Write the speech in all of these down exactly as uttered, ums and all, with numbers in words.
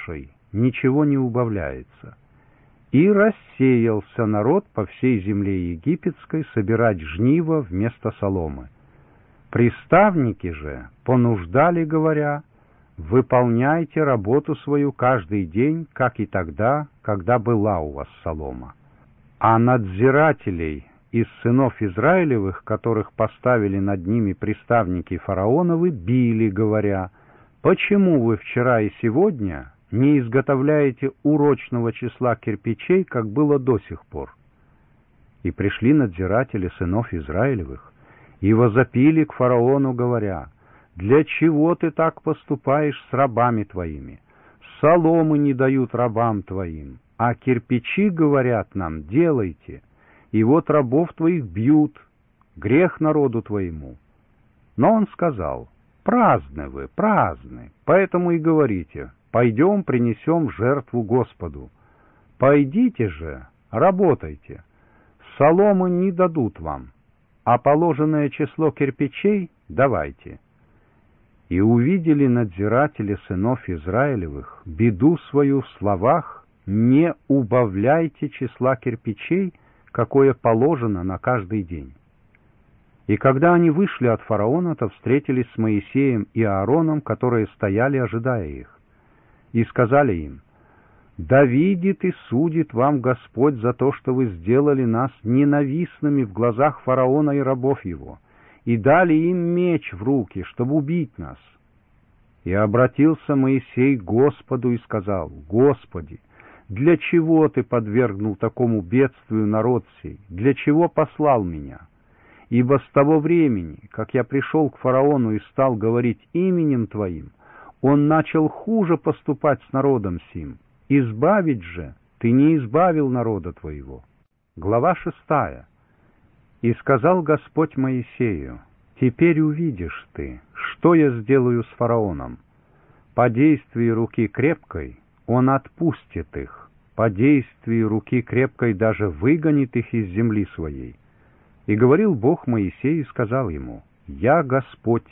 вашей ничего не убавляется. И рассеялся народ по всей земле египетской собирать жниво вместо соломы. Приставники же понуждали, говоря: выполняйте работу свою каждый день, как и тогда, когда была у вас солома. А надзирателей из сынов Израилевых, которых поставили над ними приставники фараоновы, били, говоря: почему вы вчера и сегодня не изготовляете урочного числа кирпичей, как было до сих пор? И пришли надзиратели сынов Израилевых и возопили к фараону, говоря: для чего ты так поступаешь с рабами твоими? Соломы не дают рабам твоим, а кирпичи, говорят нам, делайте. И вот рабов твоих бьют, грех народу твоему. Но он сказал: праздны вы, праздны, поэтому и говорите: пойдем принесем жертву Господу. Пойдите же, работайте, соломы не дадут вам, а положенное число кирпичей давайте. И увидели надзиратели сынов Израилевых беду свою в словах: не убавляйте числа кирпичей, какое положено на каждый день. И когда они вышли от фараона, то встретились с Моисеем и Аароном, которые стояли, ожидая их, и сказали им: да видит и судит вам Господь за то, что вы сделали нас ненавистными в глазах фараона и рабов его, и дали им меч в руки, чтобы убить нас. И обратился Моисей к Господу и сказал: Господи, для чего ты подвергнул такому бедствию народ сей? Для чего послал меня? Ибо с того времени, как я пришел к фараону и стал говорить именем Твоим, он начал хуже поступать с народом сим. Избавить же ты не избавил народа Твоего. Глава шестая. И сказал Господь Моисею: теперь увидишь ты, что я сделаю с фараоном. По действии руки крепкой он отпустит их, по действии руки крепкой даже выгонит их из земли своей. И говорил Бог Моисею и сказал ему: я Господь,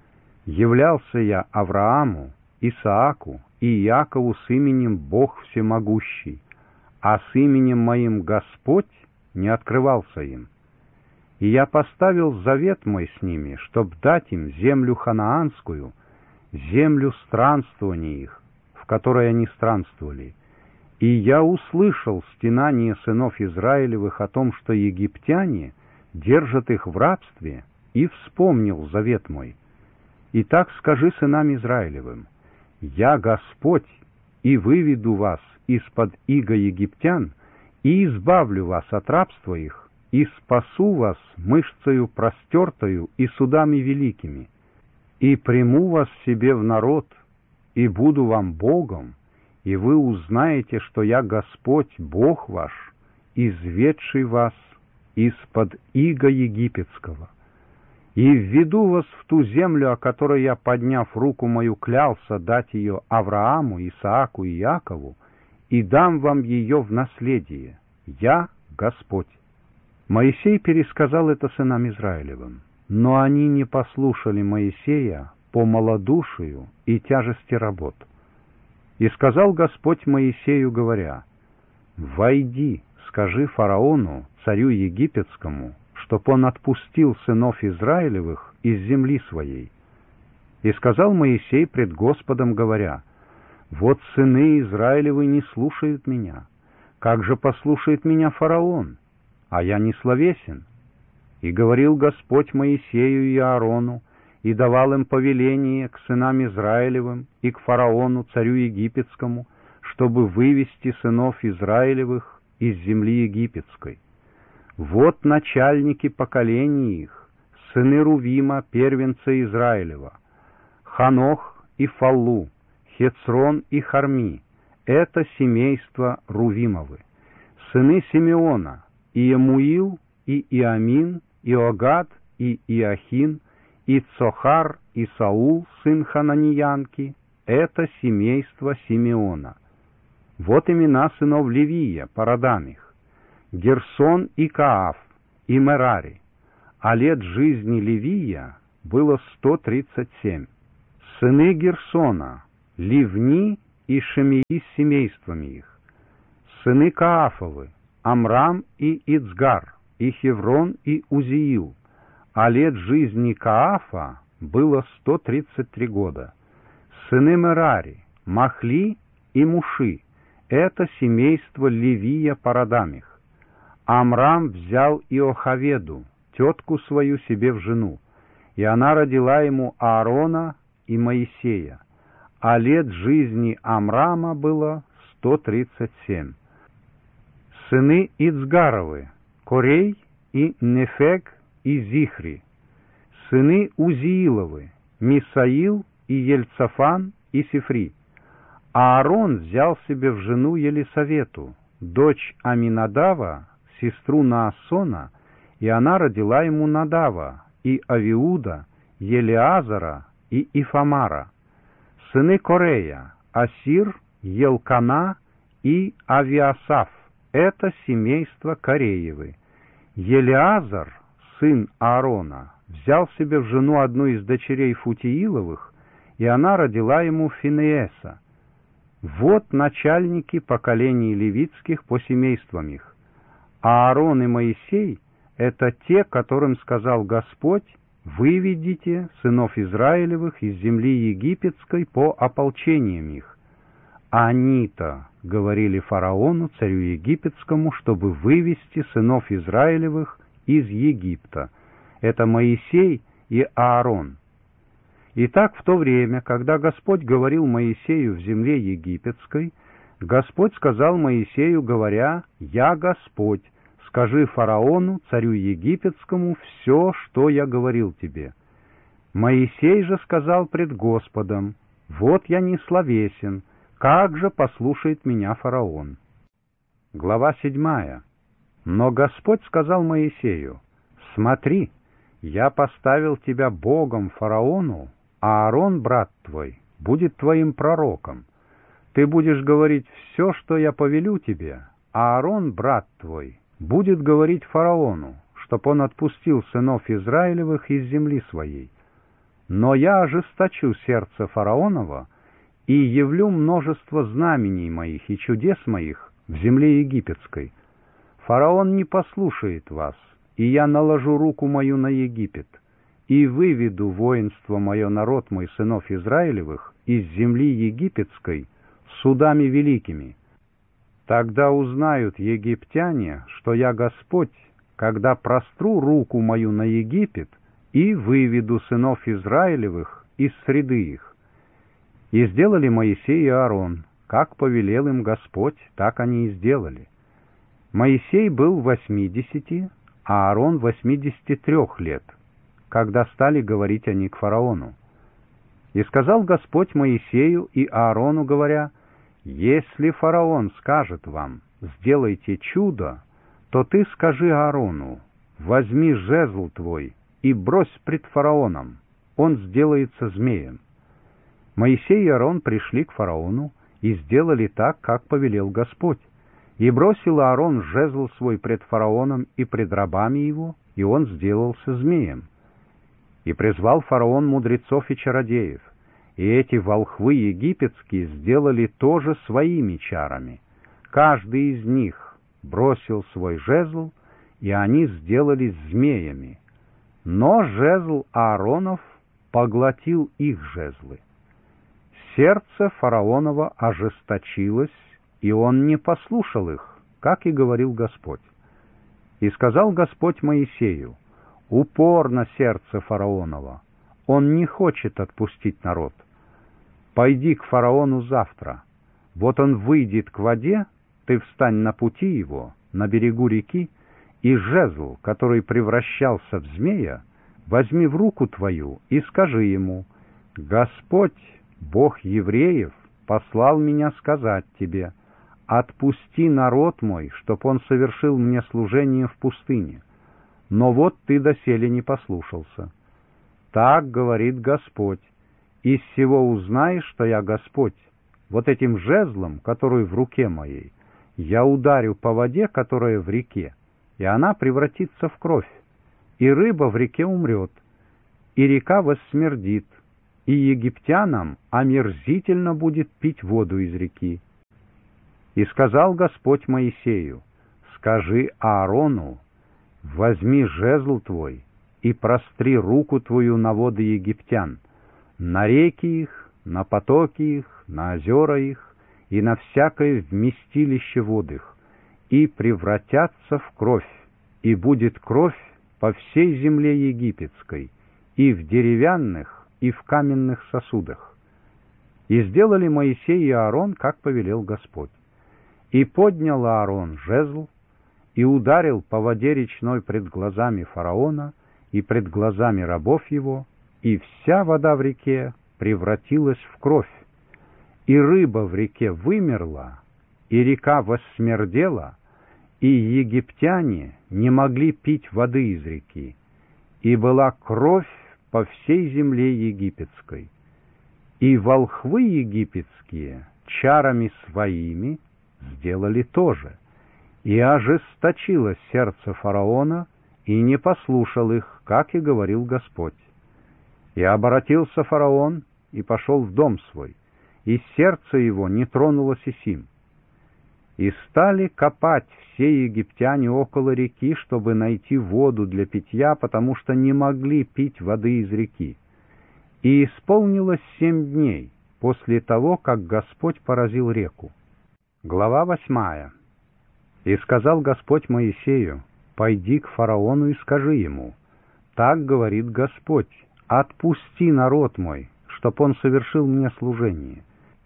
являлся я Аврааму, Исааку и Иакову с именем Бог Всемогущий, а с именем моим Господь не открывался им. И я поставил завет мой с ними, чтоб дать им землю ханаанскую, землю странствования их, в которой они странствовали. И я услышал стенание сынов Израилевых о том, что египтяне держат их в рабстве, и вспомнил завет мой. Итак, скажи сынам Израилевым: я Господь, и выведу вас из-под ига египтян, и избавлю вас от рабства их, и спасу вас мышцею простертою и судами великими, и приму вас себе в народ, и буду вам Богом, и вы узнаете, что я Господь, Бог ваш, изведший вас из-под ига египетского. И введу вас в ту землю, о которой я, подняв руку мою, клялся дать ее Аврааму, Исааку и Иакову, и дам вам ее в наследие. Я Господь. Моисей пересказал это сынам Израилевым, но они не послушали Моисея по малодушию и тяжести работ. И сказал Господь Моисею, говоря: «Войди, скажи фараону, царю египетскому, чтоб он отпустил сынов Израилевых из земли своей». И сказал Моисей пред Господом, говоря: «Вот сыны Израилевы не слушают меня. Как же послушает меня фараон? А я не словесен». И говорил Господь Моисею и Аарону, и давал им повеление к сынам Израилевым и к фараону, царю египетскому, чтобы вывести сынов Израилевых из земли египетской. Вот начальники поколений их, сыны Рувима, первенца Израилева, Ханох и Фаллу, Хецрон и Харми. Это семейство Рувимовы. Сыны Симеона, Иемуил и Иамин, Иогад и Иохин, и Цохар и Саул, сын Хананиянки. Это семейство Симеона. Вот имена сынов Левия по родам их: Герсон и Кааф, и Мерари. А лет жизни Левия было сто тридцать семь. Сыны Герсона — Ливни и Шемии с семействами их. Сыны Каафовы, Амрам и Ицгар, и Хеврон и Узиил. А лет жизни Каафа было сто тридцать три года. Сыны Мерари, Махли и Муши. Это семейство Левия по родам их. Амрам взял Иохаведу, тетку свою, себе в жену, и она родила ему Аарона и Моисея. А лет жизни Амрама было сто тридцать семь. Сыны Ицгаровы, Корей и Нефег и Зихри. Сыны Узииловы, Мисаил и Ельцафан и Сифри. Аарон взял себе в жену Елисавету, дочь Аминадава, сестру Наасона, и она родила ему Надава, и Авиуда, Елиазара и Ифамара. Сыны Корея, Асир, Елкана и Авиасаф. Это семейство Кореевы. Елиазар, сын Аарона, взял себе в жену одну из дочерей Футииловых, и она родила ему Финееса. Вот начальники поколений левитских по семействам их. Аарон и Моисей — это те, которым сказал Господь: «Выведите сынов Израилевых из земли египетской по ополчениям их». Они-то говорили фараону, царю египетскому, чтобы вывести сынов Израилевых из Египта. Это Моисей и Аарон. Итак, в то время, когда Господь говорил Моисею в земле египетской, Господь сказал Моисею, говоря: «Я Господь, скажи фараону, царю египетскому, все, что я говорил тебе». Моисей же сказал пред Господом: «Вот я не словесен, как же послушает меня фараон?» Глава седьмая. Но Господь сказал Моисею: «Смотри, я поставил тебя Богом фараону, а Аарон, брат твой, будет твоим пророком. Ты будешь говорить все, что я повелю тебе, а Аарон, брат твой, будет говорить фараону, чтоб он отпустил сынов Израилевых из земли своей. Но я ожесточу сердце фараонова и явлю множество знамений моих и чудес моих в земле египетской. Фараон не послушает вас, и я наложу руку мою на Египет, и выведу воинство мое, народ мой, сынов Израилевых, из земли египетской судами великими. Тогда узнают египтяне, что я Господь, когда простру руку мою на Египет и выведу сынов Израилевых из среды их». И сделали Моисей и Аарон, как повелел им Господь, так они и сделали. Моисей был восьмидесяти, а Аарон восьмидесяти трех лет, когда стали говорить они к фараону. И сказал Господь Моисею и Аарону, говоря: «Если фараон скажет вам: сделайте чудо, то ты скажи Аарону: возьми жезл твой и брось пред фараоном, он сделается змеем». Моисей и Аарон пришли к фараону и сделали так, как повелел Господь. И бросил Аарон жезл свой пред фараоном и пред рабами его, и он сделался змеем. И призвал фараон мудрецов и чародеев, и эти волхвы египетские сделали тоже своими чарами. Каждый из них бросил свой жезл, и они сделались змеями. Но жезл Ааронов поглотил их жезлы. Сердце фараонова ожесточилось, и он не послушал их, как и говорил Господь. И сказал Господь Моисею: «Упорно сердце фараонова, он не хочет отпустить народ. Пойди к фараону завтра. Вот он выйдет к воде, ты встань на пути его, на берегу реки, и жезл, который превращался в змея, возьми в руку твою и скажи ему: Господь, Бог евреев, послал меня сказать тебе: отпусти народ мой, чтоб он совершил мне служение в пустыне. Но вот ты доселе не послушался. Так говорит Господь: из сего узнаешь, что я Господь. Вот этим жезлом, который в руке моей, я ударю по воде, которая в реке, и она превратится в кровь, и рыба в реке умрет, и река воссмердит, и египтянам омерзительно будет пить воду из реки. И сказал Господь Моисею: скажи Аарону: возьми жезл твой и простри руку твою на воды египтян, на реки их, на потоки их, на озера их и на всякое вместилище вод их, и превратятся в кровь, и будет кровь по всей земле египетской, и в деревянных, и в каменных сосудах. И сделали Моисей и Аарон, как повелел Господь. И поднял Аарон жезл, и ударил по воде речной пред глазами фараона и пред глазами рабов его, и вся вода в реке превратилась в кровь, и рыба в реке вымерла, и река воссмердела, и египтяне не могли пить воды из реки, и была кровь по всей земле египетской. И волхвы египетские чарами своими сделали то же, и ожесточилось сердце фараона, и не послушал их, как и говорил Господь. И обратился фараон, и пошел в дом свой, и сердце его не тронулось и сим. И стали копать все египтяне около реки, чтобы найти воду для питья, потому что не могли пить воды из реки. И исполнилось семь дней после того, как Господь поразил реку. Глава восьмая. И сказал Господь Моисею: пойди к фараону и скажи ему: так говорит Господь, отпусти народ мой, чтоб он совершил мне служение.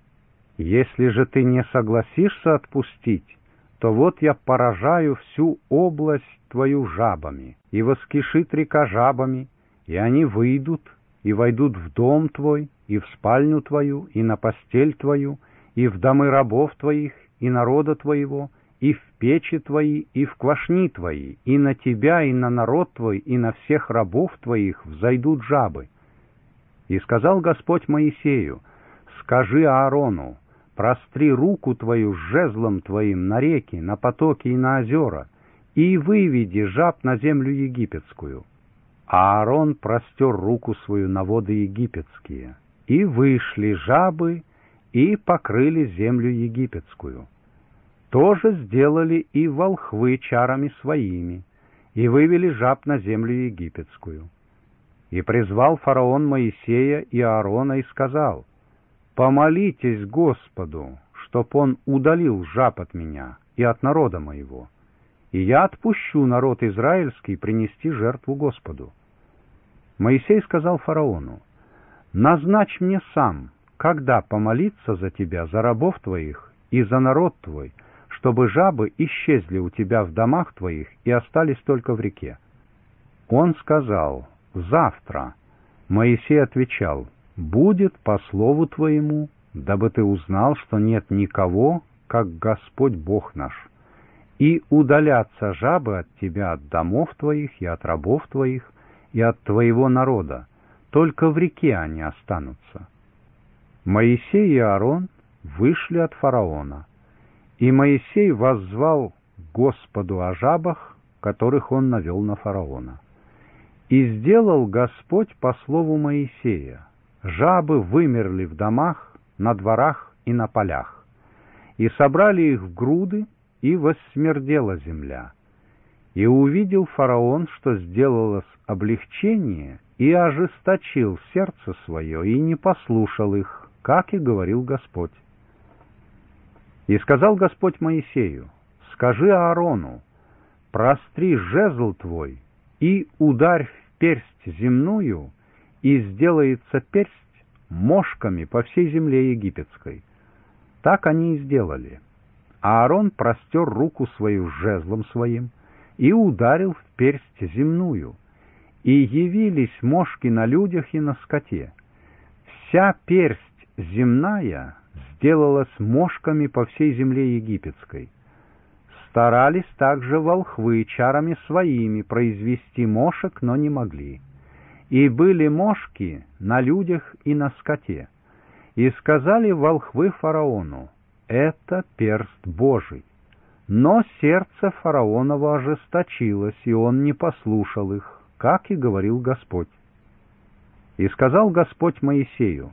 Если же ты не согласишься отпустить, то вот я поражаю всю область твою жабами, и воскишит река жабами, и они выйдут, и войдут в дом твой, и в спальню твою, и на постель твою, и в домы рабов твоих, и народа твоего, и в печи твои, и в квашни твои, и на тебя, и на народ твой, и на всех рабов твоих взойдут жабы. И сказал Господь Моисею: скажи Аарону: простри руку твою с жезлом твоим на реки, на потоки и на озера, и выведи жаб на землю египетскую. А Аарон простер руку свою на воды египетские, и вышли жабы, и покрыли землю египетскую. То же сделали и волхвы чарами своими, и вывели жаб на землю египетскую. И призвал фараон Моисея и Аарона и сказал: помолитесь Господу, чтоб он удалил жаб от меня и от народа моего, и я отпущу народ израильский принести жертву Господу. Моисей сказал фараону: назначь мне сам, когда помолиться за тебя, за рабов твоих и за народ твой, чтобы жабы исчезли у тебя в домах твоих и остались только в реке. Он сказал: завтра. Моисей отвечал: будет по слову твоему, дабы ты узнал, что нет никого, как Господь Бог наш. И удалятся жабы от тебя от домов твоих и от рабов твоих и от твоего народа, только в реке они останутся. Моисей и Аарон вышли от фараона, и Моисей воззвал Господу о жабах, которых он навел на фараона. И сделал Господь по слову Моисея: жабы вымерли в домах, на дворах и на полях, и собрали их в груды, и воссмердела земля. И увидел фараон, что сделалось облегчение, и ожесточил сердце свое, и не послушал их, как и говорил Господь. И сказал Господь Моисею: скажи Аарону: простри жезл твой, и ударь в персть земную, и сделается персть мошками по всей земле египетской. Так они и сделали. Аарон простер руку свою с жезлом своим и ударил в персть земную, и явились мошки на людях и на скоте. Вся персть земная сделалась мошками по всей земле египетской. Старались также волхвы чарами своими произвести мошек, но не могли. И были мошки на людях и на скоте. И сказали волхвы фараону: это перст Божий. Но сердце фараоново ожесточилось, и он не послушал их, как и говорил Господь. И сказал Господь Моисею: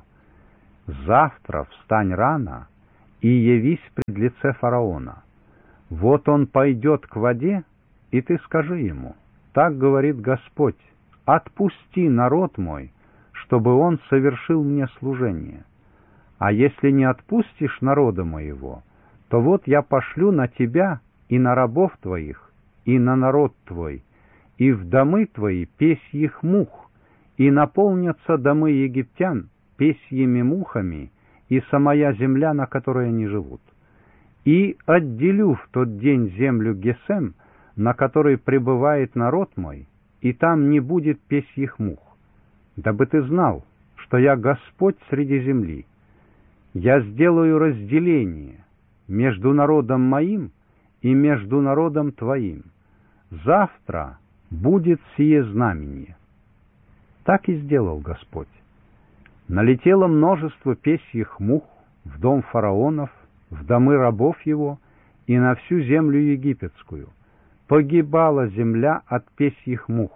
«Завтра встань рано и явись пред лице фараона. Вот он пойдет к воде, и ты скажи ему: так говорит Господь, отпусти народ мой, чтобы он совершил мне служение. А если не отпустишь народа моего, то вот я пошлю на тебя и на рабов твоих, и на народ твой, и в домы твои песьих мух, и наполнятся домы египтян песьими мухами, и самая земля, на которой они живут. И отделю в тот день землю Гесем, на которой пребывает народ мой, и там не будет песьих мух, дабы ты знал, что я Господь среди земли. Я сделаю разделение между народом моим и между народом твоим. Завтра будет сие знамение». Так и сделал Господь. Налетело множество песьих мух в дом фараонов, в домы рабов его и на всю землю египетскую. Погибала земля от песьих мух.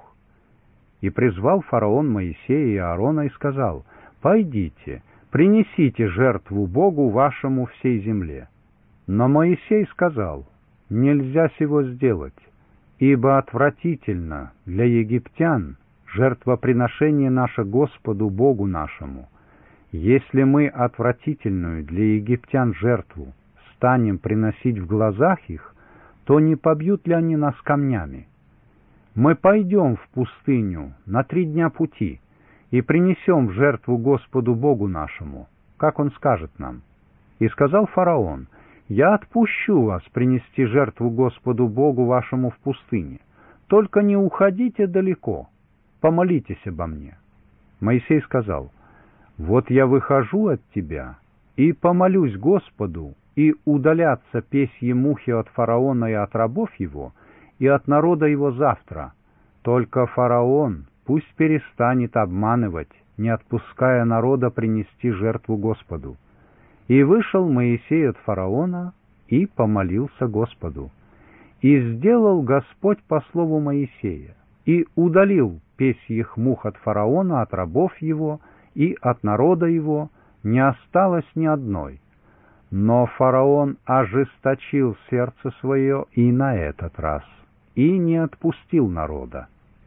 И призвал фараон Моисея и Аарона и сказал: «Пойдите, принесите жертву Богу вашему всей земле». Но Моисей сказал: «Нельзя сего сделать, ибо отвратительно для египтян жертвоприношение наше Господу Богу нашему. Если мы отвратительную для египтян жертву станем приносить в глазах их, то не побьют ли они нас камнями? Мы пойдем в пустыню на три дня пути и принесем в жертву Господу Богу нашему, как Он скажет нам». И сказал фараон: «Я отпущу вас принести жертву Господу Богу вашему в пустыне, только не уходите далеко, помолитесь обо мне». Моисей сказал: «Вот я выхожу от тебя и помолюсь Господу, и удалятся песьи мухи от фараона и от рабов его, и от народа его завтра. Только фараон пусть перестанет обманывать, не отпуская народа принести жертву Господу». И вышел Моисей от фараона и помолился Господу. И сделал Господь по слову Моисея, и удалил песьих мух от фараона, от рабов его и от народа его, не осталось ни одной. Но фараон ожесточил сердце свое и на этот раз, и не отпустил народа.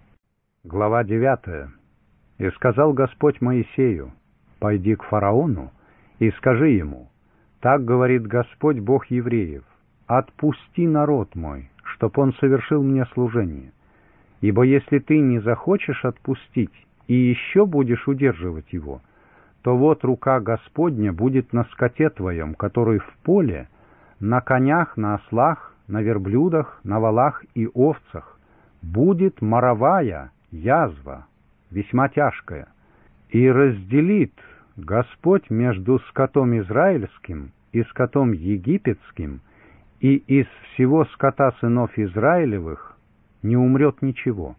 Глава девятая. И сказал Господь Моисею: «Пойди к фараону и скажи ему: так говорит Господь Бог евреев, отпусти народ мой, чтоб он совершил мне служение. Ибо если ты не захочешь отпустить и еще будешь удерживать его, то вот рука Господня будет на скоте твоем, который в поле, на конях, на ослах, на верблюдах, на волах и овцах, будет моровая язва, весьма тяжкая, и разделит Господь между скотом израильским и скотом египетским, и из всего скота сынов Израилевых не умрет ничего».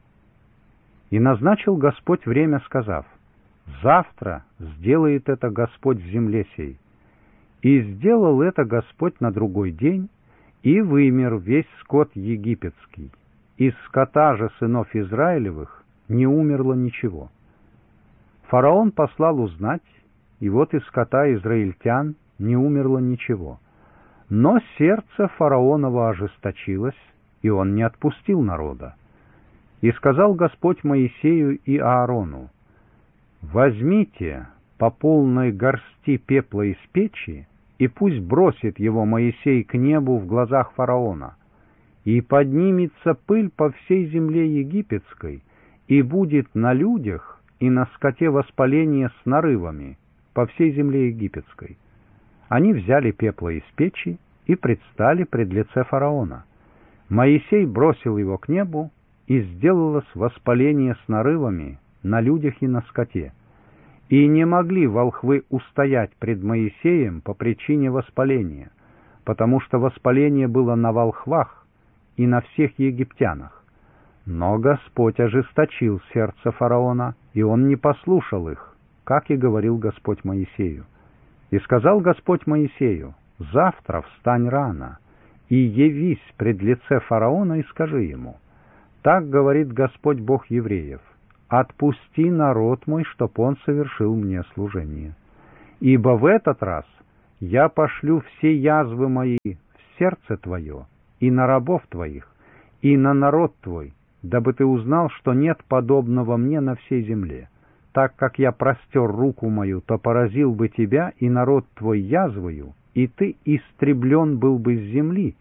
И назначил Господь время, сказав: «Завтра сделает это Господь в земле сей». И сделал это Господь на другой день, и вымер весь скот египетский. Из скота же сынов Израилевых не умерло ничего. Фараон послал узнать, и вот из скота израильтян не умерло ничего. Но сердце фараонова ожесточилось, и он не отпустил народа. И сказал Господь Моисею и Аарону: «Возьмите по полной горсти пепла из печи, и пусть бросит его Моисей к небу в глазах фараона, и поднимется пыль по всей земле египетской, и будет на людях и на скоте воспаление с нарывами по всей земле египетской». Они взяли пепла из печи и предстали пред лице фараона. Моисей бросил его к небу, и сделалось воспаление с нарывами на людях и на скоте. И не могли волхвы устоять пред Моисеем по причине воспаления, потому что воспаление было на волхвах и на всех египтянах. Но Господь ожесточил сердце фараона, и он не послушал их, как и говорил Господь Моисею. И сказал Господь Моисею: «Завтра встань рано и явись пред лице фараона и скажи ему: так говорит Господь Бог евреев, отпусти народ мой, чтоб он совершил мне служение. Ибо в этот раз я пошлю все язвы мои в сердце твое, и на рабов твоих, и на народ твой, дабы ты узнал, что нет подобного мне на всей земле. Так как я простер руку мою, то поразил бы тебя и народ твой язвою, и ты истреблен был бы с земли.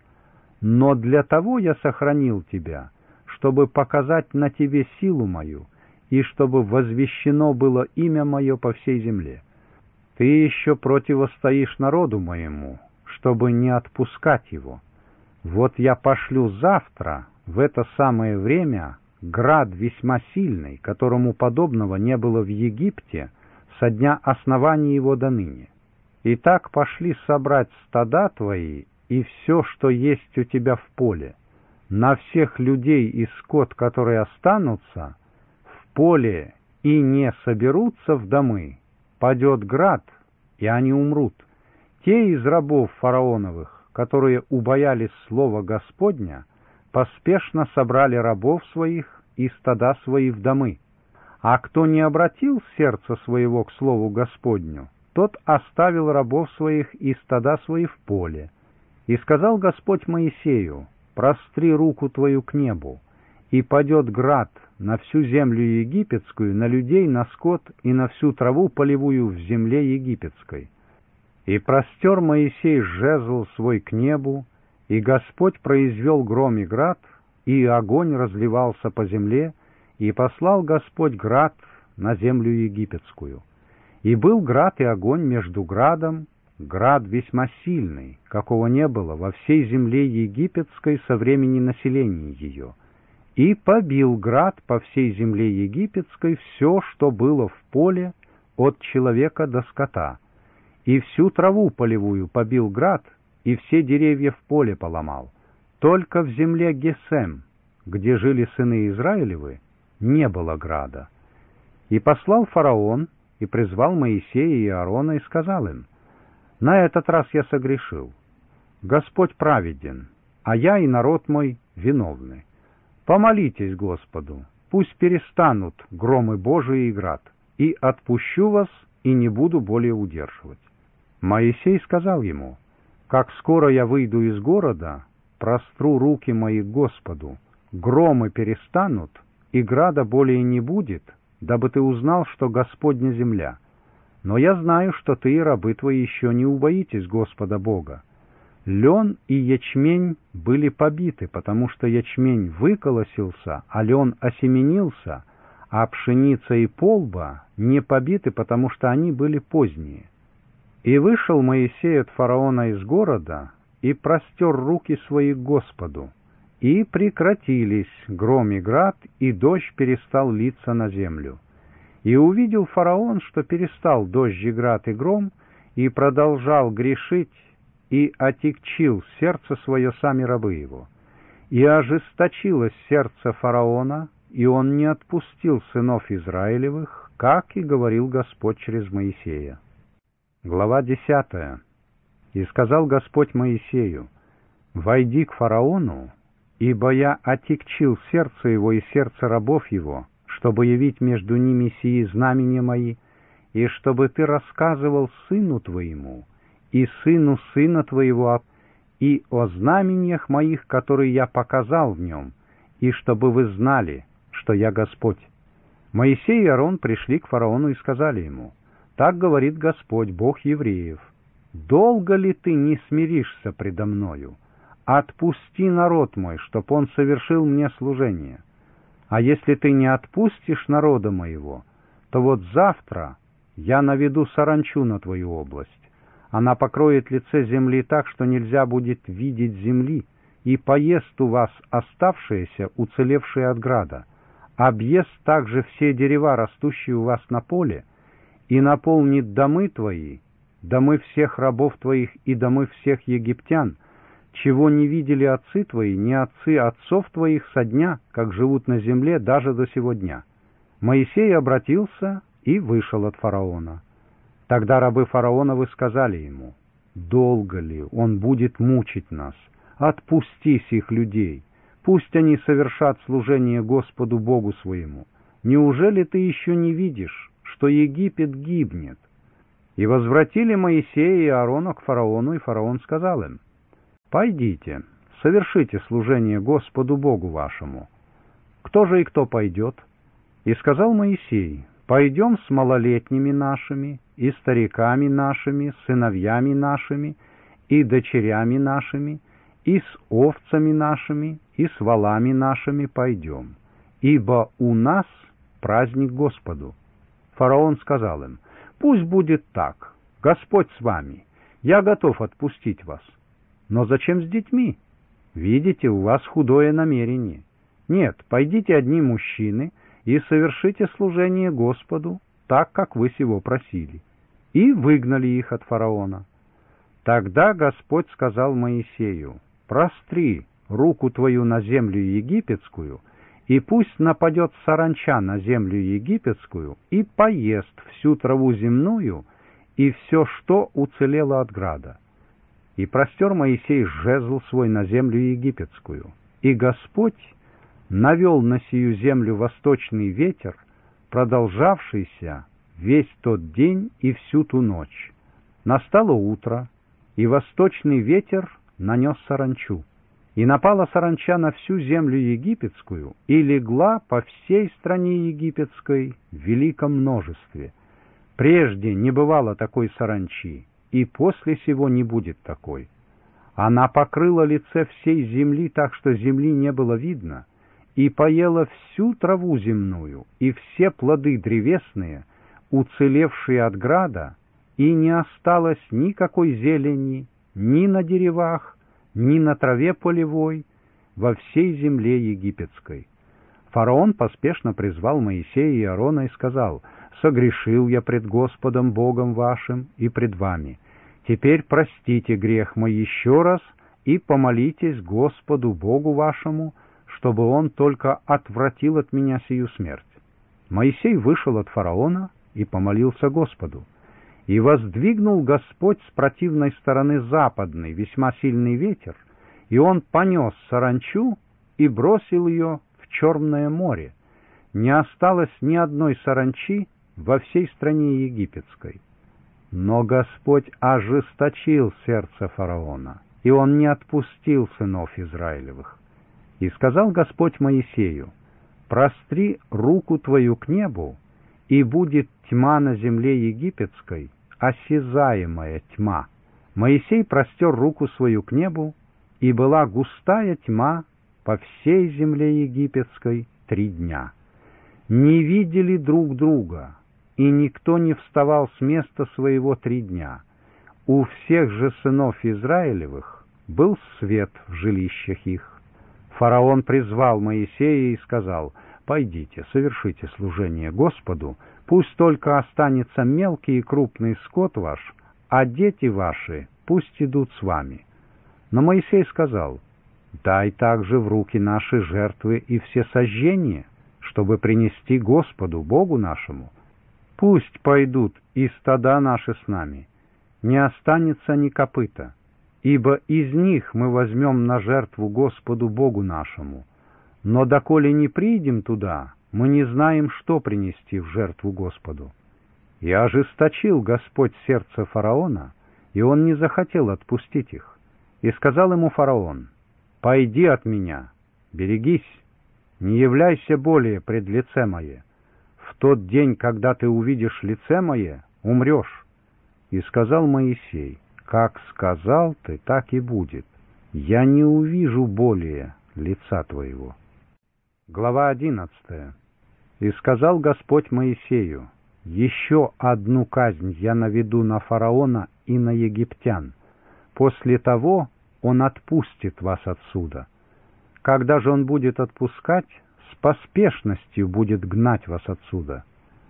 Но для того я сохранил тебя, чтобы показать на тебе силу мою, и чтобы возвещено было имя мое по всей земле. Ты еще противостоишь народу моему, чтобы не отпускать его. Вот я пошлю завтра, в это самое время, град весьма сильный, которому подобного не было в Египте со дня основания его до ныне. И так пошли собрать стада твои и все, что есть у тебя в поле. На всех людей и скот, которые останутся в поле и не соберутся в домы, падет град, и они умрут. Те из рабов фараоновых, которые убоялись слова Господня, поспешно собрали рабов своих и стада свои в домы. А кто не обратил сердце своего к слову Господню, тот оставил рабов своих и стада свои в поле. И сказал Господь Моисею: простри руку твою к небу, и падет град на всю землю египетскую, на людей, на скот и на всю траву полевую в земле египетской. И простер Моисей жезл свой к небу, и Господь произвел гром и град, и огонь разливался по земле, и послал Господь град на землю египетскую. И был град и огонь между градом, град весьма сильный, какого не было во всей земле египетской со времени населения ее. И побил град по всей земле египетской все, что было в поле, от человека до скота. И всю траву полевую побил град, и все деревья в поле поломал. Только в земле Гесем, где жили сыны Израилевы, не было града. И послал фараон, и призвал Моисея и Аарона, и сказал им: на этот раз я согрешил. Господь праведен, а я и народ мой виновны. Помолитесь Господу, пусть перестанут громы Божии и град, и отпущу вас, и не буду более удерживать. Моисей сказал ему: как скоро я выйду из города, простру руки мои к Господу, громы перестанут, и града более не будет, дабы ты узнал, что Господня земля. Но я знаю, что ты и рабы твои еще не убоитесь Господа Бога. Лен и ячмень были побиты, потому что ячмень выколосился, а лен осеменился, а пшеница и полба не побиты, потому что они были поздние. И вышел Моисей от фараона из города, и простер руки свои к Господу, и прекратились гром и град, и дождь перестал литься на землю. И увидел фараон, что перестал дождь и град и гром, и продолжал грешить, и отягчил сердце свое сами рабы его. И ожесточилось сердце фараона, и он не отпустил сынов Израилевых, как и говорил Господь через Моисея. Глава десятая. И сказал Господь Моисею: «Войди к фараону, ибо я отягчил сердце его и сердце рабов его, чтобы явить между ними сии знамения мои, и чтобы ты рассказывал сыну твоему и сыну сына твоего и о знамениях моих, которые я показал в нем, и чтобы вы знали, что я Господь». Моисей и Аарон пришли к фараону и сказали ему: «Так говорит Господь, Бог евреев: долго ли ты не смиришься предо мною? Отпусти народ мой, чтоб он совершил мне служение. А если ты не отпустишь народа моего, то вот завтра я наведу саранчу на твою область. Она покроет лице земли так, что нельзя будет видеть земли, и поест у вас оставшиеся, уцелевшие от града, объест также все дерева, растущие у вас на поле, и наполнит домы твои, домы всех рабов твоих и домы всех египтян, чего не видели отцы твои, ни отцы отцов твоих со дня, как живут на земле, даже до сего дня». Моисей обратился и вышел от фараона. Тогда рабы фараоновы сказали ему: «Долго ли он будет мучить нас? Отпусти сих людей, пусть они совершат служение Господу Богу своему. неужели ты еще не видишь, что Египет гибнет?» И возвратили Моисея и Аарона к фараону, и фараон сказал им: «Пойдите, совершите служение Господу Богу вашему». «Кто же и кто пойдет?» И сказал Моисей: «Пойдем с малолетними нашими, и стариками нашими, сыновьями нашими, и дочерями нашими, и с овцами нашими, и с волами нашими пойдем, ибо у нас праздник Господу». Фараон сказал им: «Пусть будет так, Господь с вами, я готов отпустить вас. Но зачем с детьми? Видите, у вас худое намерение. Нет, пойдите одни мужчины и совершите служение Господу, так, как вы сего просили». И выгнали их от фараона. Тогда Господь сказал Моисею: «Простри руку твою на землю египетскую, и пусть нападет саранча на землю египетскую и поест всю траву земную и все, что уцелело от града». И простер Моисей жезл свой на землю египетскую, и Господь навел на сию землю восточный ветер, продолжавшийся весь тот день и всю ту ночь. Настало утро, и восточный ветер нанес саранчу. И напала саранча на всю землю египетскую, и легла по всей стране египетской в великом множестве. Прежде не бывало такой саранчи, и после сего не будет такой. Она покрыла лице всей земли так, что земли не было видно, и поела всю траву земную, и все плоды древесные, уцелевшие от града, и не осталось никакой зелени ни на деревах, ни на траве полевой, во всей земле египетской. Фараон поспешно призвал Моисея и Аарона и сказал: «Согрешил я пред Господом Богом вашим и пред вами. Теперь простите грех мой еще раз и помолитесь Господу Богу вашему, чтобы Он только отвратил от меня сию смерть». Моисей вышел от фараона и помолился Господу. И воздвигнул Господь с противной стороны западный весьма сильный ветер, и он понес саранчу и бросил ее в Черное море. Не осталось ни одной саранчи во всей стране египетской. Но Господь ожесточил сердце фараона, и он не отпустил сынов Израилевых. И сказал Господь Моисею: «Простри руку твою к небу, и будет тьма на земле египетской, осязаемая тьма». Моисей простер руку свою к небу, и была густая тьма по всей земле египетской три дня. Не видели друг друга, и никто не вставал с места своего три дня. У всех же сынов Израилевых был свет в жилищах их. Фараон призвал Моисея и сказал: «Пойдите, совершите служение Господу, пусть только останется мелкий и крупный скот ваш, а дети ваши пусть идут с вами». Но Моисей сказал: «Дай также в руки наши жертвы и все сожжения, чтобы принести Господу Богу нашему. Пусть пойдут и стада наши с нами, не останется ни копыта, ибо из них мы возьмем на жертву Господу Богу нашему. Но доколе не придем туда, мы не знаем, что принести в жертву Господу». И ожесточил Господь сердце фараона, и он не захотел отпустить их. И сказал ему фараон: «Пойди от меня, берегись, не являйся более пред лице мое. В тот день, когда ты увидишь лице мое, умрешь». И сказал Моисей: «Как сказал ты, так и будет. Я не увижу более лица твоего». Глава одиннадцатая. «И сказал Господь Моисею: еще одну казнь я наведу на фараона и на египтян. После того он отпустит вас отсюда. Когда же он будет отпускать, с поспешностью будет гнать вас отсюда.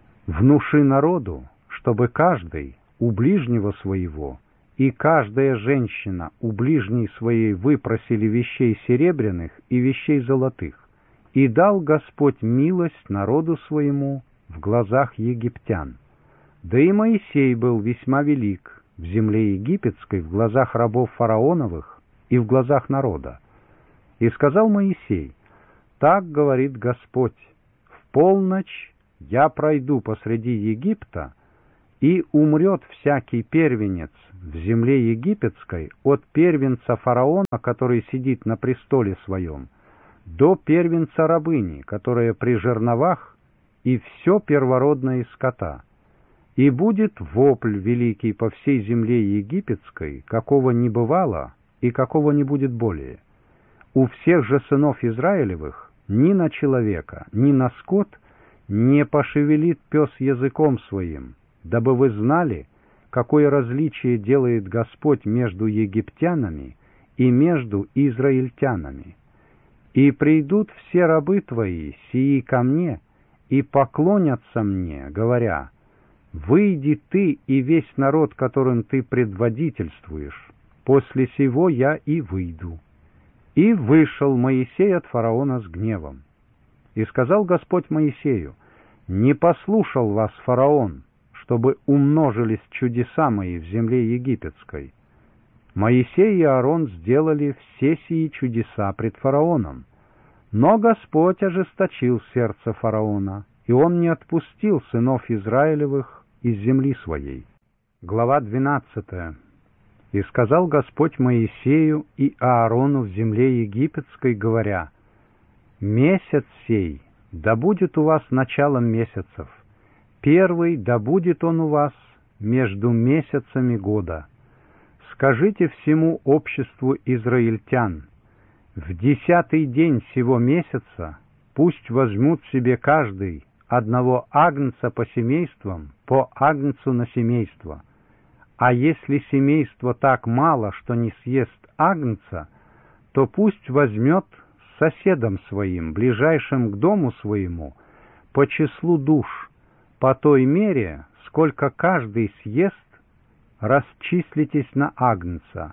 Внуши народу, чтобы каждый у ближнего своего и каждая женщина у ближней своей выпросили вещей серебряных и вещей золотых. И дал Господь милость народу своему в глазах египтян. Да и Моисей был весьма велик в земле египетской в глазах рабов фараоновых и в глазах народа. И сказал Моисей: «Так говорит Господь: полночь я пройду посреди Египта, и умрет всякий первенец в земле египетской от первенца фараона, который сидит на престоле своем, до первенца рабыни, которая при жерновах, и все первородное из скота. И будет вопль великий по всей земле египетской, какого не бывало и какого не будет более. У всех же сынов Израилевых ни на человека, ни на скот не пошевелит пес языком своим, дабы вы знали, какое различие делает Господь между египтянами и между израильтянами. И придут все рабы твои, сии ко мне, и поклонятся мне, говоря: «Выйди ты и весь народ, которым ты предводительствуешь, после сего я и выйду». И вышел Моисей от фараона с гневом. И сказал Господь Моисею: «Не послушал вас фараон, чтобы умножились чудеса мои в земле египетской». Моисей и Аарон сделали все сии чудеса пред фараоном. Но Господь ожесточил сердце фараона, и он не отпустил сынов Израилевых из земли своей. Глава двенадцатая. «И сказал Господь Моисею и Аарону в земле египетской, говоря: месяц сей да будет у вас началом месяцев, первый да будет он у вас между месяцами года. Скажите всему обществу израильтян: в десятый день сего месяца пусть возьмут себе каждый одного агнца по семействам, по агнцу на семейство. А если семейство так мало, что не съест агнца, то пусть возьмет с соседом своим, ближайшим к дому своему, по числу душ, по той мере, сколько каждый съест, расчислитесь на агнца.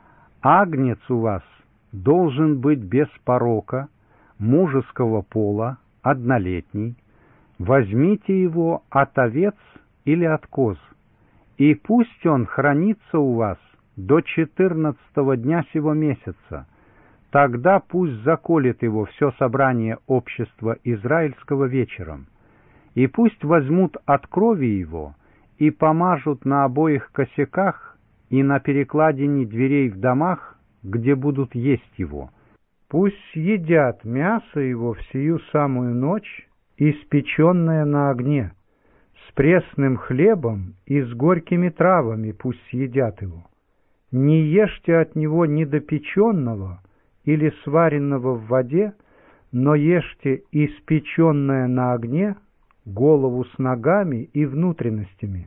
Агнец у вас должен быть без порока, мужеского пола, однолетний. Возьмите его от овец или от коз, и пусть он хранится у вас до четырнадцатого дня сего месяца. Тогда пусть заколет его все собрание общества израильского вечером, и пусть возьмут от крови его и помажут на обоих косяках и на перекладине дверей в домах, где будут есть его. Пусть съедят мясо его в сию самую ночь, испеченное на огне, с пресным хлебом и с горькими травами пусть съедят его. Не ешьте от него недопеченного или сваренного в воде, но ешьте испеченное на огне, голову с ногами и внутренностями.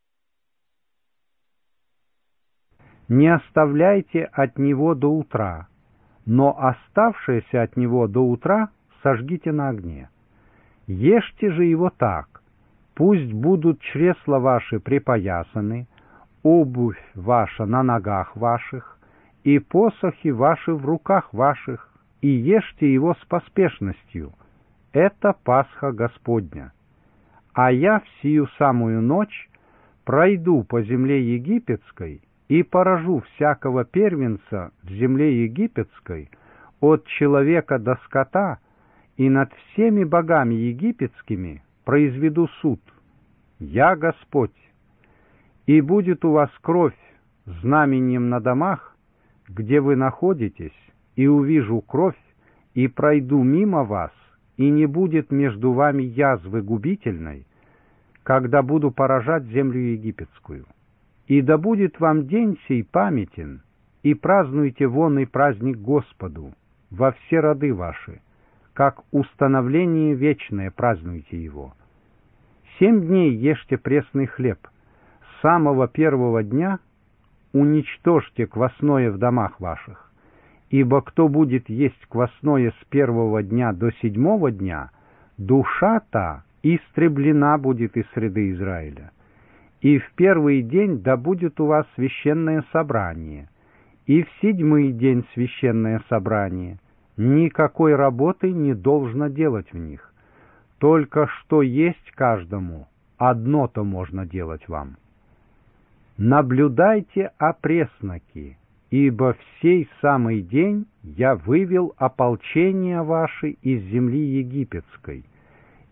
Не оставляйте от него до утра, но оставшееся от него до утра сожгите на огне. Ешьте же его так: пусть будут чресла ваши припоясаны, обувь ваша на ногах ваших, и посохи ваши в руках ваших, и ешьте его с поспешностью. Это Пасха Господня. А я в сию самую ночь пройду по земле египетской и поражу всякого первенца в земле египетской, от человека до скота, и над всеми богами египетскими произведу суд. Я Господь. И будет у вас кровь знаменем на домах, где вы находитесь, и увижу кровь, и пройду мимо вас, и не будет между вами язвы губительной, когда буду поражать землю египетскую. И да будет вам день сей памятен, и празднуйте вонный праздник Господу во все роды ваши, как установление вечное празднуйте его. Семь дней ешьте пресный хлеб, с самого первого дня уничтожьте квасное в домах ваших, ибо кто будет есть квасное с первого дня до седьмого дня, душа та истреблена будет из среды Израиля. И в первый день да будет у вас священное собрание, и в седьмой день священное собрание. Никакой работы не должно делать в них, только что есть каждому, одно-то можно делать вам. Наблюдайте о пресноке, ибо в сей самый день я вывел ополчение ваше из земли египетской,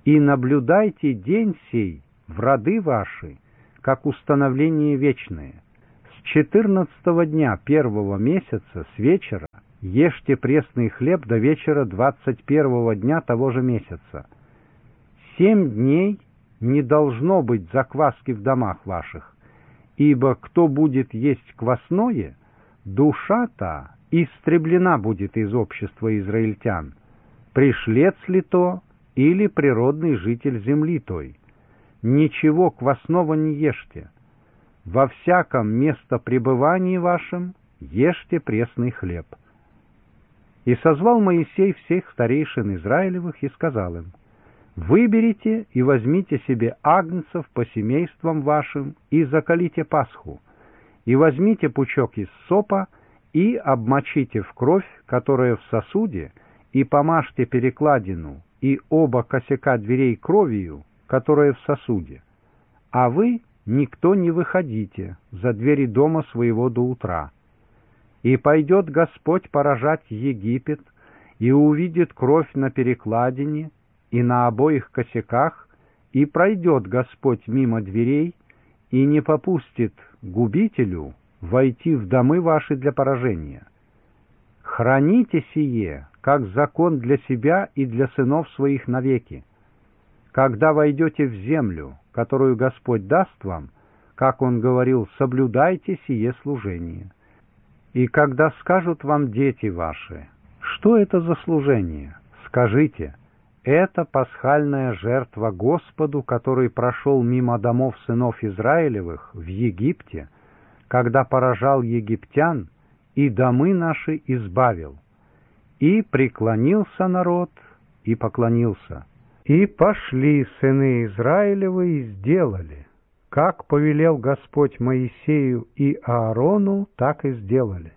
и наблюдайте день сей в роды ваши, как установление вечное. С четырнадцатого дня первого месяца с вечера ешьте пресный хлеб до вечера двадцать первого дня того же месяца. Семь дней не должно быть закваски в домах ваших, ибо кто будет есть квасное, душа-то истреблена будет из общества израильтян, пришлец ли то или природный житель земли той. Ничего квасного не ешьте. Во всяком местопребывании вашем ешьте пресный хлеб. И созвал Моисей всех старейшин Израилевых и сказал им: «Выберите и возьмите себе агнцев по семействам вашим и заколите Пасху, и возьмите пучок из сопа и обмочите в кровь, которая в сосуде, и помажьте перекладину и оба косяка дверей кровью, которая в сосуде. А вы никто не выходите за двери дома своего до утра. И пойдет Господь поражать Египет, и увидит кровь на перекладине и на обоих косяках, и пройдет Господь мимо дверей, и не попустит губителю войти в домы ваши для поражения. Храните сие, как закон для себя и для сынов своих навеки. Когда войдете в землю, которую Господь даст вам, как Он говорил, соблюдайте сие служение. И когда скажут вам дети ваши: что это за служение? Скажите: это пасхальная жертва Господу, который прошел мимо домов сынов Израилевых в Египте, когда поражал египтян и домы наши избавил. И преклонился народ, и поклонился. И пошли сыны Израилевы и сделали, как повелел Господь Моисею и Аарону, так и сделали.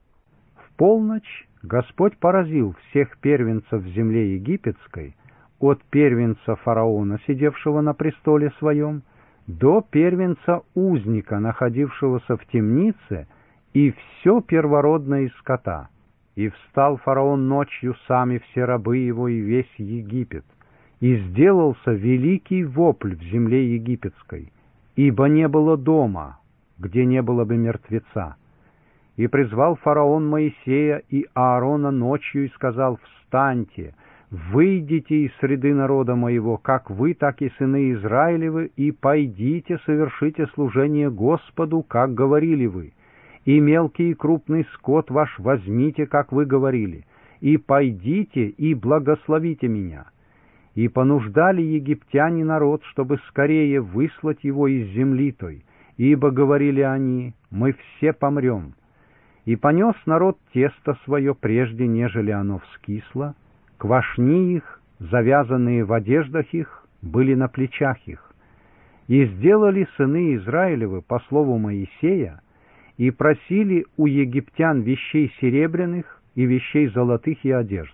В полночь Господь поразил всех первенцев в земле египетской, от первенца фараона, сидевшего на престоле своем, до первенца узника, находившегося в темнице, и все первородное из скота. И встал фараон ночью, сами все рабы его и весь Египет, и сделался великий вопль в земле египетской, ибо не было дома, где не было бы мертвеца. И призвал фараон Моисея и Аарона ночью и сказал: «Встаньте, выйдите из среды народа моего, как вы, так и сыны Израилевы, и пойдите, совершите служение Господу, как говорили вы, и мелкий и крупный скот ваш возьмите, как вы говорили, и пойдите и благословите меня». И понуждали египтяне народ, чтобы скорее выслать его из земли той, ибо, говорили они, мы все помрем. И понес народ тесто свое, прежде нежели оно вскисло, квашни их, завязанные в одеждах их, были на плечах их. И сделали сыны Израилевы по слову Моисея, и просили у египтян вещей серебряных и вещей золотых и одежд.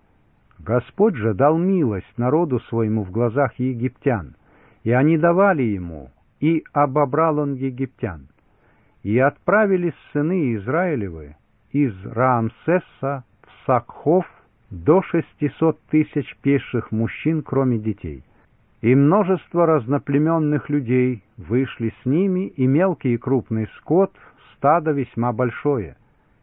Господь же дал милость народу своему в глазах египтян, и они давали ему, и обобрал он египтян. И отправились сыны Израилевы из Раамсеса в Сакхов до шестисот тысяч пеших мужчин, кроме детей. И множество разноплеменных людей вышли с ними, и мелкий и крупный скот, стадо весьма большое.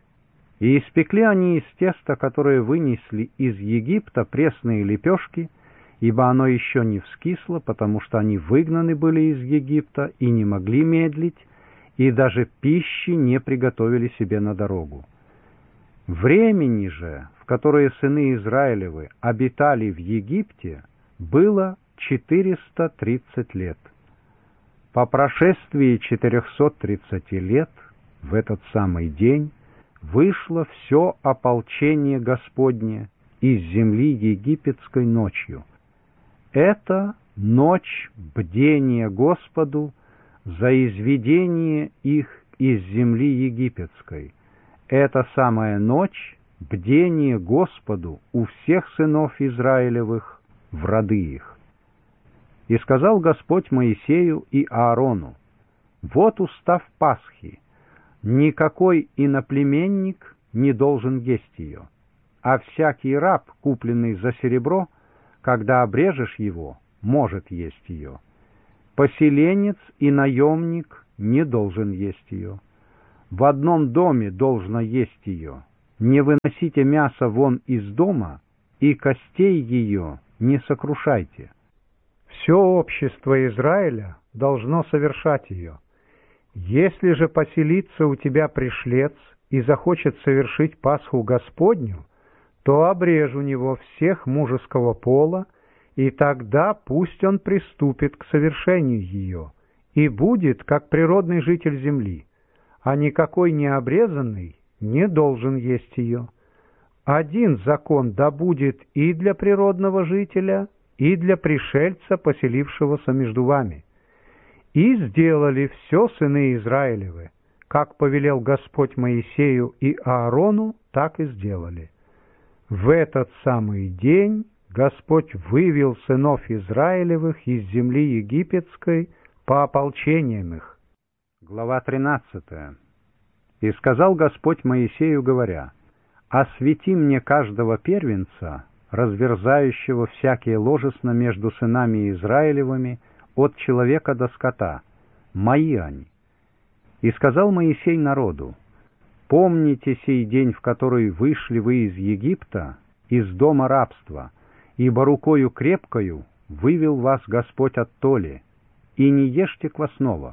И испекли они из теста, которое вынесли из Египта, пресные лепешки, ибо оно еще не вскисло, потому что они выгнаны были из Египта и не могли медлить, и даже пищи не приготовили себе на дорогу. Времени же, в которое сыны Израилевы обитали в Египте, было четыреста тридцать лет. По прошествии четырехсот тридцати лет, в этот самый день, вышло все ополчение Господне из земли египетской ночью. Это ночь бдения Господу за изведение их из земли египетской. Это самая ночь бдения Господу у всех сынов Израилевых в роды их. И сказал Господь Моисею и Аарону: «Вот устав Пасхи. Никакой иноплеменник не должен есть ее, а всякий раб, купленный за серебро, когда обрежешь его, может есть ее. Поселенец и наемник не должен есть ее. В одном доме должно есть ее. Не выносите мясо вон из дома, и костей ее не сокрушайте. Все общество Израиля должно совершать ее. Если же поселится у тебя пришлец и захочет совершить Пасху Господню, то обрежь у него всех мужеского пола, и тогда пусть он приступит к совершению ее, и будет, как природный житель земли, а никакой необрезанный не должен есть ее. Один закон да будет и для природного жителя, и для пришельца, поселившегося между вами. И сделали все сыны Израилевы, как повелел Господь Моисею и Аарону, так и сделали. В этот самый день Господь вывел сынов Израилевых из земли египетской по ополчениям их. Глава тринадцатая. «И сказал Господь Моисею, говоря, «Освети мне каждого первенца, разверзающего всякие ложесно между сынами Израилевыми, от человека до скота, мои они». И сказал Моисей народу, «Помните сей день, в который вышли вы из Египта, из дома рабства, ибо рукою крепкою вывел вас Господь оттоле, и не ешьте квасного.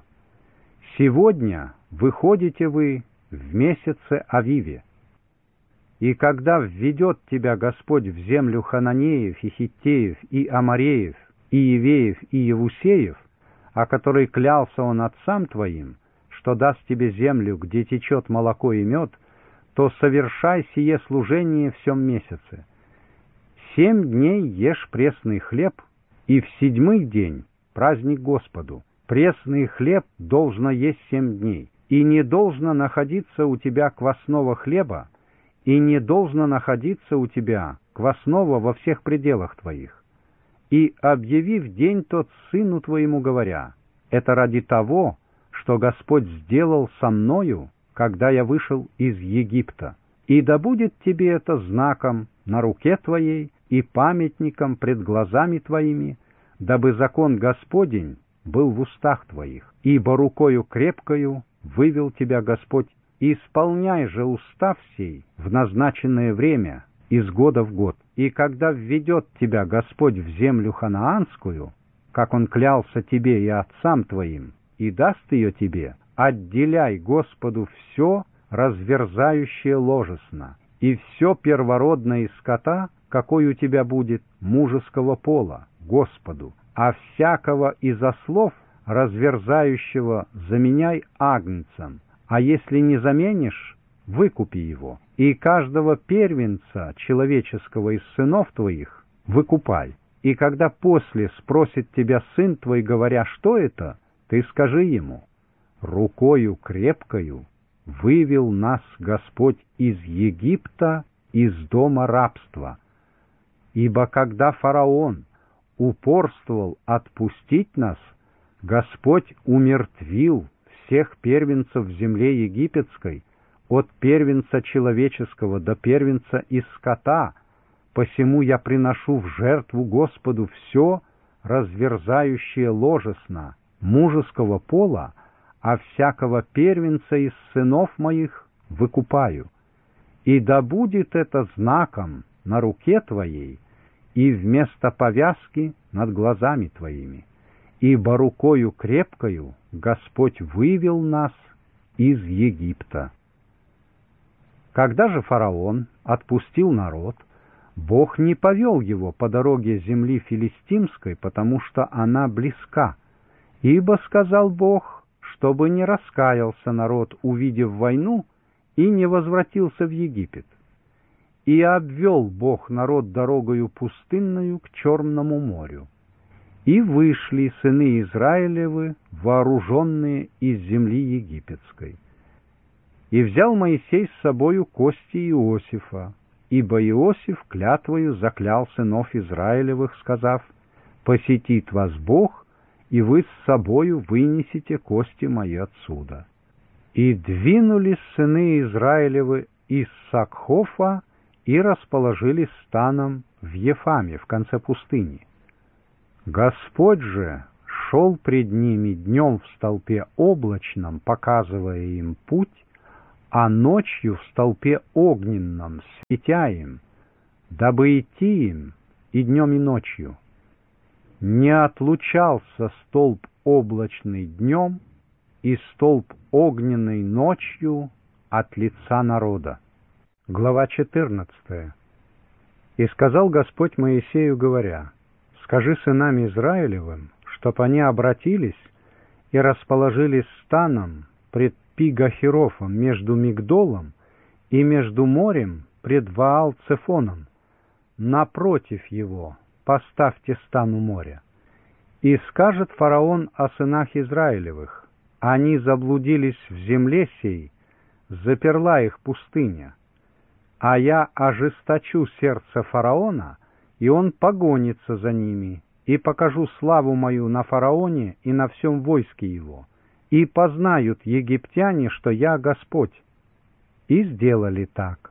Сегодня выходите вы в месяце Авиве. И когда введет тебя Господь в землю Хананеев и Хиттеев и Амореев и Евеев и Евусеев, о которой клялся Он отцам твоим, что даст тебе землю, где течет молоко и мед, то совершай сие служение в сем месяце. Семь дней ешь пресный хлеб, и в седьмой день праздник Господу. Пресный хлеб должно есть семь дней, и не должно находиться у тебя квасного хлеба, и не должно находиться у тебя квасного во всех пределах твоих. И объяви в день тот сыну твоему, говоря, это ради того, что Господь сделал со мною, когда я вышел из Египта. И да будет тебе это знаком на руке твоей и памятником пред глазами твоими, дабы закон Господень был в устах твоих, ибо рукою крепкою вывел тебя Господь. Исполняй же устав сей в назначенное время, из года в год. И когда введет тебя Господь в землю ханаанскую, как Он клялся тебе и отцам твоим, и даст ее тебе, отделяй Господу все разверзающее ложесно, и все первородное из скота, какой у тебя будет, мужеского пола, Господу, а всякого из ослов, разверзающего, заменяй агнцем, а если не заменишь, выкупи его, и каждого первенца человеческого из сынов твоих выкупай. И когда после спросит тебя сын твой, говоря, что это, ты скажи ему, рукою крепкою вывел нас Господь из Египта, из дома рабства. Ибо когда фараон упорствовал отпустить нас, Господь умертвил всех первенцев в земле египетской, от первенца человеческого до первенца из скота, посему я приношу в жертву Господу все разверзающее ложесно мужеского пола, а всякого первенца из сынов моих выкупаю. И да будет это знаком на руке твоей и вместо повязки над глазами твоими, ибо рукою крепкою Господь вывел нас из Египта. Когда же фараон отпустил народ, Бог не повел его по дороге земли филистимской, потому что она близка, ибо сказал Бог, чтобы не раскаялся народ, увидев войну, и не возвратился в Египет. И обвел Бог народ дорогою пустынною к Черному морю. И вышли сыны Израилевы, вооруженные из земли египетской. И взял Моисей с собою кости Иосифа, ибо Иосиф клятвою заклял сынов Израилевых, сказав, «Посетит вас Бог, и вы с собою вынесете кости мои отсюда». И двинулись сыны Израилевы из Сакхофа и расположились станом в Ефаме, в конце пустыни. Господь же шел пред ними днем в столпе облачном, показывая им путь, а ночью в столпе огненном, светя им, дабы идти им и днем, и ночью. Не отлучался столб облачный днем и столб огненный ночью от лица народа. Глава четырнадцатая. И сказал Господь Моисею, говоря: «Скажи сынам Израилевым, чтоб они обратились и расположились станом пред Пигахерофом между Мигдолом и между морем пред Ваал-Цефоном. Напротив его поставьте стан у моря. И скажет фараон о сынах Израилевых: они заблудились в земле сей, заперла их пустыня. А я ожесточу сердце фараона, и он погонится за ними, и покажу славу мою на фараоне и на всем войске его, и познают египтяне, что я Господь». И сделали так.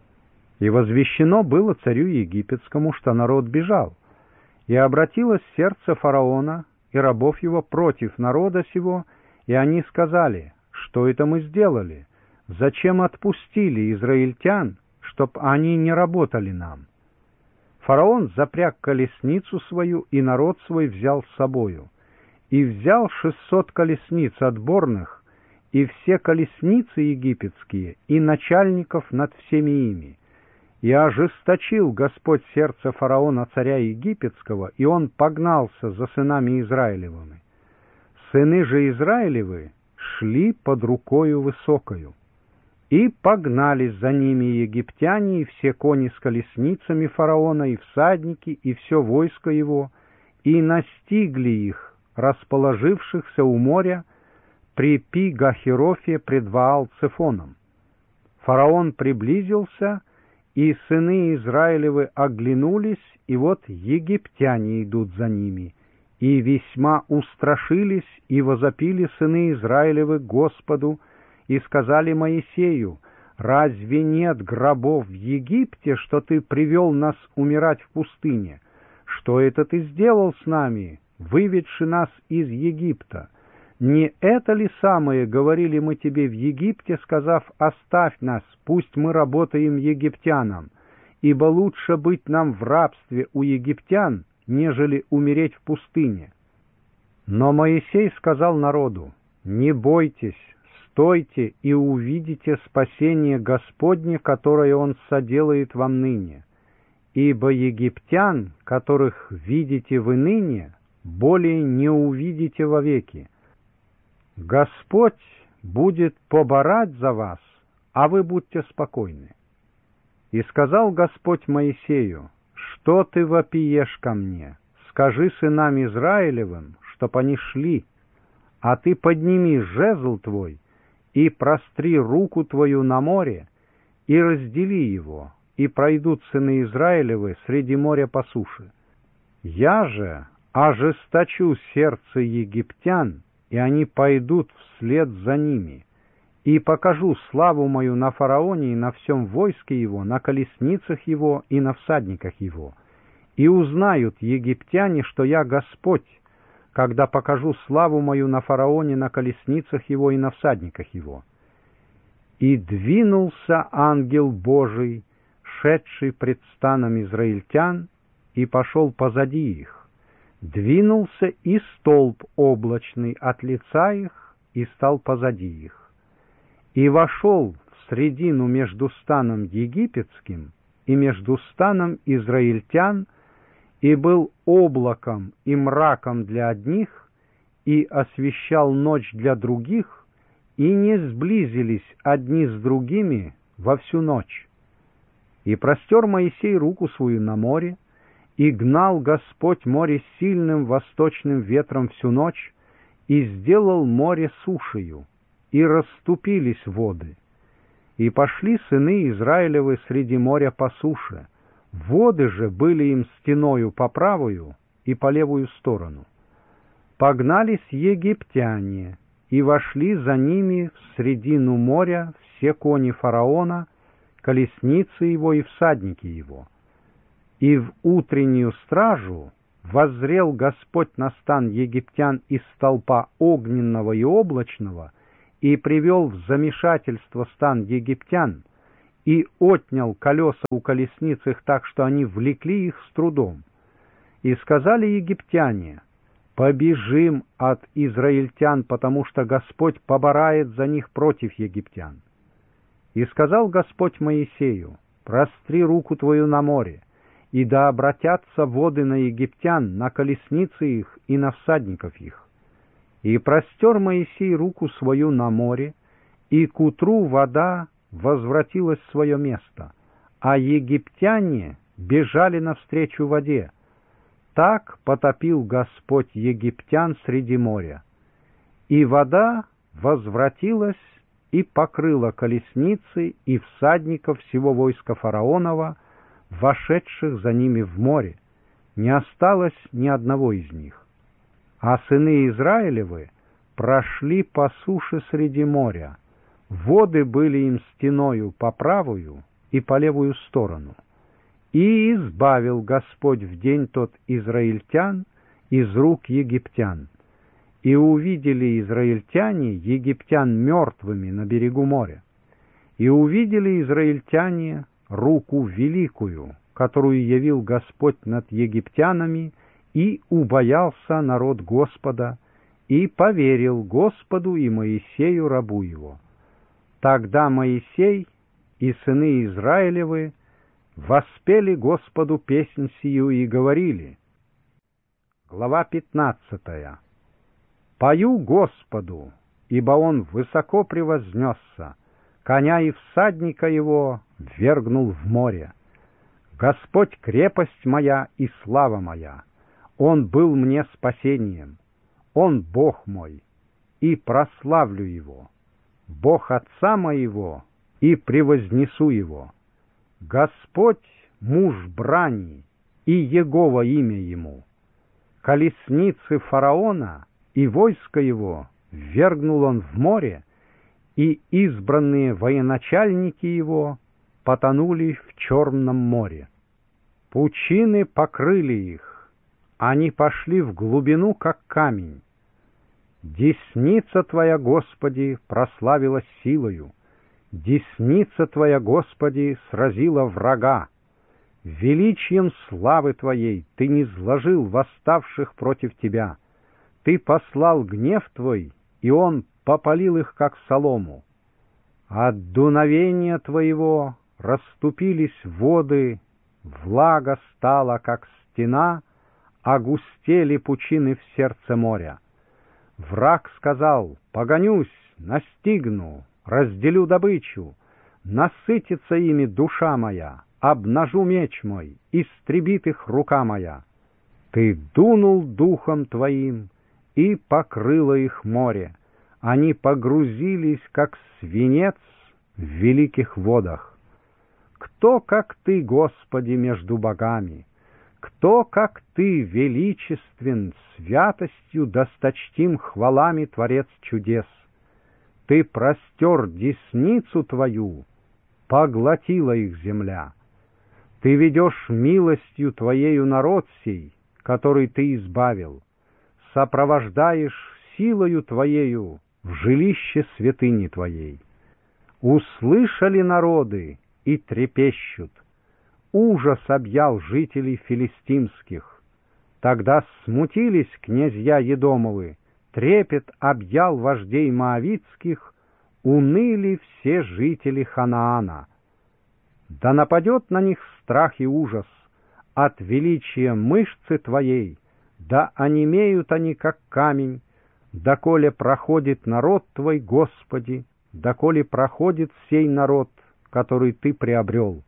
И возвещено было царю египетскому, что народ бежал, и обратилось сердце фараона и рабов его против народа сего, и они сказали: «Что это мы сделали? Зачем отпустили израильтян, чтоб они не работали нам?» Фараон запряг колесницу свою, и народ свой взял с собою. И взял шестьсот колесниц отборных, и все колесницы египетские, и начальников над всеми ими. И ожесточил Господь сердце фараона царя египетского, и он погнался за сынами Израилевыми. Сыны же Израилевы шли под рукою высокою. И погнались за ними египтяне, и все кони с колесницами фараона, и всадники, и все войско его, и настигли их, расположившихся у моря, при Пи-Гахерофе пред Ваал-Цефоном. Фараон приблизился, и сыны Израилевы оглянулись, и вот египтяне идут за ними, и весьма устрашились, и возопили сыны Израилевы Господу, и сказали Моисею: «Разве нет гробов в Египте, что ты привел нас умирать в пустыне? Что это ты сделал с нами, выведши нас из Египта? Не это ли самое говорили мы тебе в Египте, сказав: оставь нас, пусть мы работаем египтянам, ибо лучше быть нам в рабстве у египтян, нежели умереть в пустыне?» Но Моисей сказал народу: «Не бойтесь, стойте и увидите спасение Господне, которое Он соделает вам ныне. Ибо египтян, которых видите вы ныне, более не увидите вовеки. Господь будет поборать за вас, а вы будьте спокойны». И сказал Господь Моисею: «Что ты вопиешь ко мне? Скажи сынам Израилевым, чтоб они шли, а ты подними жезл твой и простри руку твою на море, и раздели его, и пройдут сыны Израилевы среди моря по суше. Я же ожесточу сердце египтян, и они пойдут вслед за ними, и покажу славу мою на фараоне и на всем войске его, на колесницах его и на всадниках его. И узнают египтяне, что я Господь, когда покажу славу мою на фараоне, на колесницах его и на всадниках его». И двинулся ангел Божий, шедший пред станом израильтян, и пошел позади их. Двинулся и столб облачный от лица их, и стал позади их. И вошел в средину между станом египетским и между станом израильтян, и был облаком и мраком для одних, и освещал ночь для других, и не сблизились одни с другими во всю ночь. И простер Моисей руку свою на море, и гнал Господь море сильным восточным ветром всю ночь, и сделал море сушею, и расступились воды. И пошли сыны Израилевы среди моря по суше, воды же были им стеною по правую и по левую сторону. Погнались египтяне, и вошли за ними в средину моря все кони фараона, колесницы его и всадники его. И в утреннюю стражу воззрел Господь на стан египтян из столпа огненного и облачного, и привел в замешательство стан египтян, и отнял колеса у колесниц их так, что они влекли их с трудом. И сказали египтяне: побежим от израильтян, потому что Господь поборает за них против египтян. И сказал Господь Моисею: простри руку твою на море, и да обратятся воды на египтян, на колесницы их и на всадников их. И простер Моисей руку свою на море, и к утру вода возвратилась в свое место, а египтяне бежали навстречу воде. Так потопил Господь египтян среди моря. И вода возвратилась и покрыла колесницы и всадников всего войска фараонова, вошедших за ними в море. Не осталось ни одного из них. А сыны Израилевы прошли по суше среди моря. Воды были им стеною по правую и по левую сторону. И избавил Господь в день тот израильтян из рук египтян. И увидели израильтяне египтян мертвыми на берегу моря. И увидели израильтяне руку великую, которую явил Господь над египтянами, и убоялся народ Господа, и поверил Господу и Моисею рабу его. Тогда Моисей и сыны Израилевы воспели Господу песнь сию и говорили. Глава пятнадцатая. «Пою Господу, ибо Он высоко превознесся, коня и всадника его ввергнул в море. Господь — крепость моя и слава моя, Он был мне спасением, Он Бог мой, и прославлю Его, Бог Отца моего, и превознесу Его. Господь — муж брани, и Егова имя Ему. Колесницы фараона и войско его ввергнул Он в море, и избранные военачальники его потонули в Черном море. Пучины покрыли их, они пошли в глубину, как камень. Десница Твоя, Господи, прославилась силою, десница Твоя, Господи, сразила врага. Величием славы Твоей Ты низложил восставших против Тебя. Ты послал гнев Твой, и он попалил их, как солому. От дуновения Твоего расступились воды, влага стала, как стена, огустели пучины в сердце моря. Враг сказал: погонюсь, настигну, разделю добычу, насытится ими душа моя, обнажу меч мой, истребит их рука моя. Ты дунул духом Твоим, и покрыло их море. Они погрузились, как свинец в великих водах. Кто, как Ты, Господи, между богами? Кто, как Ты, величествен, святостью досточтим хвалами Творец чудес? Ты простер десницу Твою, поглотила их земля. Ты ведешь милостью Твоею народ сей, который Ты избавил, сопровождаешь силою Твоею в жилище святыни Твоей. Услышали народы и трепещут. Ужас объял жителей филистимских. Тогда смутились князья Едомовы, трепет объял вождей моавитских, уныли все жители Ханаана. Да нападет на них страх и ужас от величия мышцы Твоей, да онемеют они, как камень, доколе проходит народ Твой, Господи, доколе проходит сей народ, который Ты приобрел.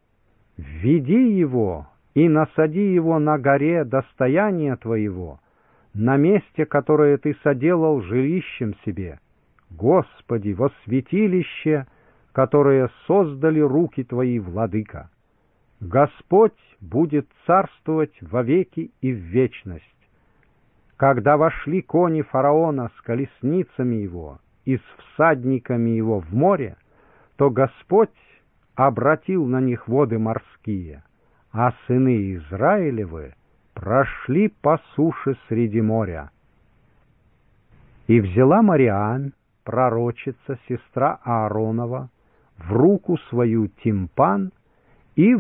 Введи его и насади его на горе достояния Твоего, на месте, которое Ты соделал жилищем себе, Господи, во святилище, которое создали руки Твои, Владыка. Господь будет царствовать вовеки и в вечность. Когда вошли кони фараона с колесницами его и с всадниками его в море, то Господь обратил на них воды морские, а сыны Израилевы прошли по суше среди моря. И взяла Мариам, пророчица, сестра Ааронова, в руку свою тимпан